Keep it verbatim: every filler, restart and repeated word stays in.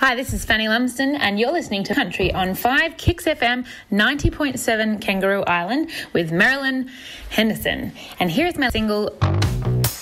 Hi, this is Fanny Lumsden, and you're listening to Country on five Kicks F M ninety point seven Kangaroo Island with Marilyn Henderson. And here's my single...